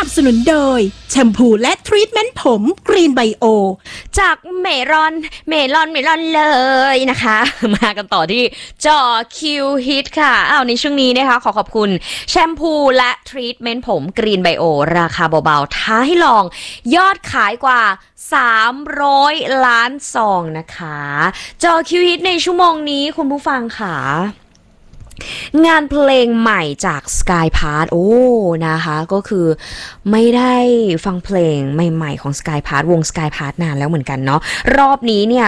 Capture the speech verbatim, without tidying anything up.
สนุนโดยแชมพูและทรีทเมนต์ผมกรีนไบโอจากเมรอนเมรอนเมรอนเลยนะคะมากันต่อที่จอคิวฮิตค่ะอ้าวในช่วงนี้นะคะขอขอบคุณแชมพูและทรีทเมนต์ผมกรีนไบโอราคาเบาๆท้าให้ลองยอดขายกว่าสามร้อยล้านซองนะคะจอคิวฮิตในชั่วโมงนี้คุณผู้ฟังค่ะงานเพลงใหม่จาก Sky Pass โอ้นะคะก็คือไม่ได้ฟังเพลงใหม่ๆของ Sky Pass วง Sky Pass นานแล้วเหมือนกันเนาะรอบนี้เนี่ย